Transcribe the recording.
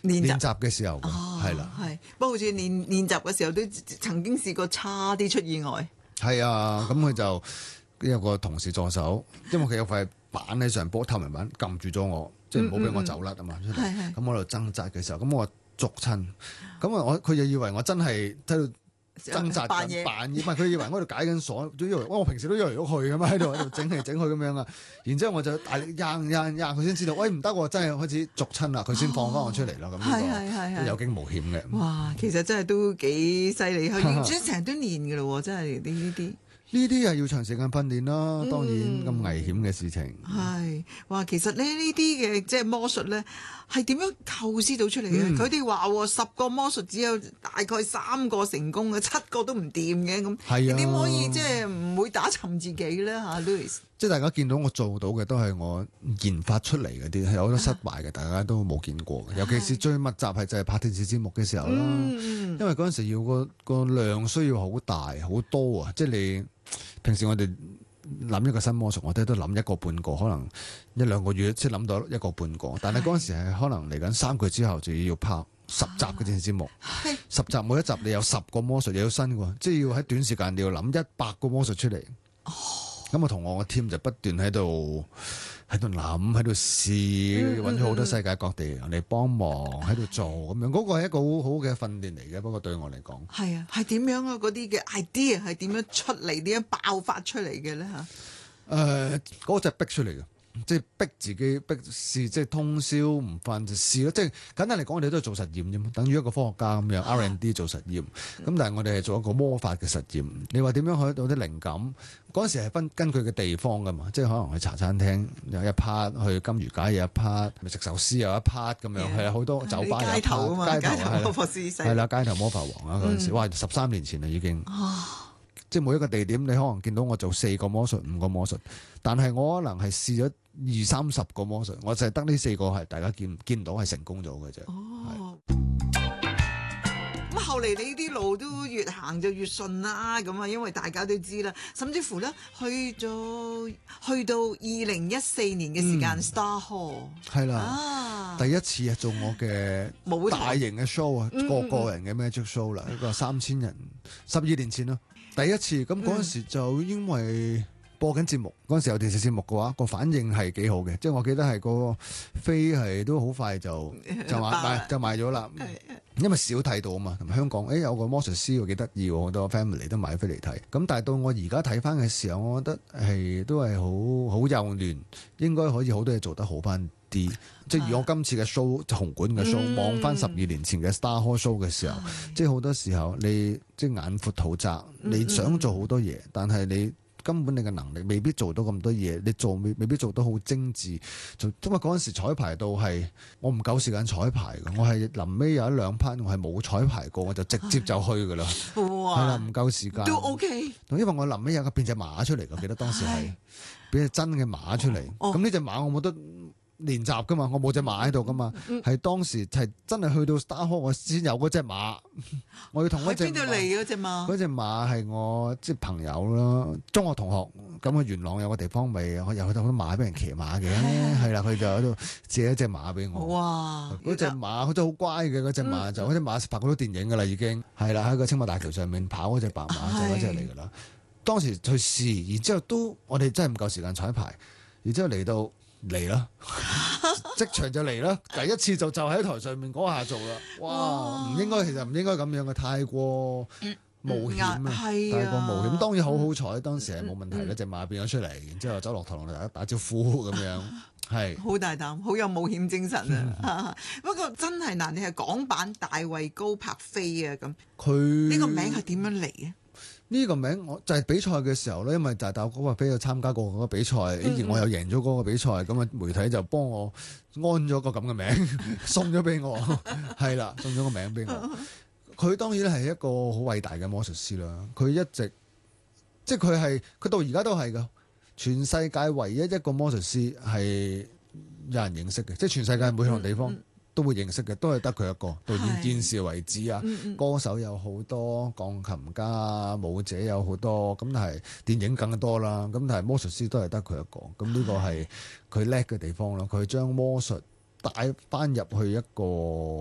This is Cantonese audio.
練習嘅時候嘅，係啦， 係。不過好似練習嘅時候都曾經試過差啲出意外。 係啊，咁佢就有個同事助手，因為佢有塊板喺上波透明板撳住咗我，即係唔好俾我走甩啊嘛出嚟。咁我喺度掙扎嘅時候，咁我捉親，咁啊佢就以為我真係喺度掙扎扮嘢， 唔係佢以為我喺度解緊鎖，都以為我平時都喐嚟喐去咁嘛，喺度整嚟整去咁樣啊。然之後我就大力扔，佢先知道，喂唔得喎，真係開始捉親啦，佢先放翻我出嚟咯。咁呢個有驚無險嘅。 哇，其實真係都幾犀利，佢成日都練嘅咯，真係呢啲。 呢啲係要長時間訓練啦，當然咁危險嘅事情。 係，哇！其實咧呢啲嘅即係魔術咧，係點樣構思到出嚟嘅？佢哋話10個魔術只有大概3個成功嘅，7個都唔掂嘅咁。 係啊， 點可以即係唔會打沉自己咧嚇，Louis？ 即係大家見到我做到嘅都係我研發出嚟嗰啲，係有好多失敗嘅，大家都冇見過嘅。尤其是最密集係就係拍電視節目嘅時候啦，因為嗰陣時要個量需要好大好多啊，即係你。平時我哋諗一個新魔術，我哋都諗一個半個，可能1-2個月先諗到一個半個。但係嗰陣時係可能嚟緊3個月之後就要拍10集嘅電視節目，10集每一集你有10個魔術，又有新嘅，即係要喺短時間你要諗100個魔術出嚟。咁我同我個 team 就不斷喺度諗，喺度試，揾咗好多世界各地人嚟幫忙喺度做咁樣。嗰個係一個好好嘅訓練嚟嘅，不過對我嚟講係啊，係點樣啊？嗰啲嘅 idea 係點樣出嚟？點樣爆發出嚟嘅咧嚇？ 嗰隻逼出嚟嘅。即係逼自己逼試，即係通宵唔瞓就試咯。即係簡單嚟講，我哋都係做實驗啫嘛，等於一個科學家咁樣 R&D 做實驗。咁但係我哋係做一個魔法嘅實驗。你話點樣可以到啲靈感？嗰陣時係分根據嘅地方噶嘛，即係可能去茶餐廳有一 part，去金魚街有一 part，食壽司有一 part 咁樣，係好多酒吧有一 part。街頭啊嘛，街頭魔法師係啦，街頭魔法王啊嗰陣時，哇！13年前啦已經。即係每一個地點，你可能見到我做4個魔術、5個魔術，但係我可能係試咗20-30個魔術，我就係得呢4個係大家見到係成功咗嘅啫。 咁後嚟你啲路都越行就越順啦，咁啊，因為大家都知啦，甚至乎咧去到2014年嘅時間，Star Hall 係啦，第一次做我嘅大型嘅 show 啊，個人嘅 magic show 啦，一個3000人，12年前咯。第一次咁嗰陣時就因為播緊節目，嗰陣時有電視節目嘅話，個反應係幾好嘅，即係我記得係個飛係都好快就賣咗啦，因為少睇到啊嘛。同埋香港有個魔術師喎幾得意喎，好多 family 都買飛嚟睇。咁但係到我而家睇翻嘅時候，我覺得都係好幼嫩，應該可以好多嘢做得好翻啲。即係如果今次嘅 show 紅館嘅 show 望翻12年前嘅 Star Hall show 嘅時候，即係好多時候你即係眼闊肚窄，你想做好多嘢，但係你根本你嘅能力未必做到咁多嘢，你未必做得好精緻。因為嗰陣時彩排到係我唔夠時間彩排嘅，我係臨尾有1-2 part 我係冇彩排過，我就直接就去㗎啦。係啦，唔夠時間都 OK。 因為我臨尾有變隻馬出嚟嘅，記得當時係變隻真嘅馬出嚟。咁呢隻馬我冇得練習噶嘛，我冇隻馬喺度噶嘛，係當時係真係去到 Star Hall 我先有嗰隻馬，我要同嗰隻馬。喺邊度嚟嗰隻馬？嗰隻馬係我即係朋友咯，中學同學。咁去元朗有個地方咪有好多馬俾人騎馬嘅，係啦，佢就喺度借一隻馬俾我。哇！嗰隻馬佢真係好乖嘅，嗰隻馬就嗰隻馬拍好多電影噶啦，已經係啦，喺個青馬大橋上面跑嗰隻白馬就嗰隻嚟噶啦。當時去試，然之後都我哋真係唔夠時間彩排，然之後嚟啦，即場就嚟啦！第一次就喺台上面嗰下做啦，哇！其實唔應該咁樣嘅，太過冒險啊，太過冒險。當然好彩，當時係冇問題咧，隻馬變咗出嚟，然之後走落台同大家打招呼咁樣，係好大膽，好有冒險精神啊！不過真係難，你係港版大衛高柏飛啊咁，佢呢個名係點樣嚟嘅？ 呢個名我就係比賽嘅時候咧，因為大衛高柏飛有參加過嗰個比賽，而我又贏咗嗰個比賽，咁啊媒體就幫我安咗個咁嘅名，送咗俾我，係啦，送咗個名俾我。佢當然係一個好偉大嘅魔術師啦，佢一直即係佢到而家都係噶，全世界唯一一個魔術師係有人認識嘅，即係全世界每項地方都會認識嘅，都係得佢一個。到現時為止啊，歌手有好多，鋼琴家、舞者有好多，咁但係電影更多啦。咁但係魔術師都係得佢一個。咁呢個係佢叻嘅地方咯。佢將魔術帶翻入去一個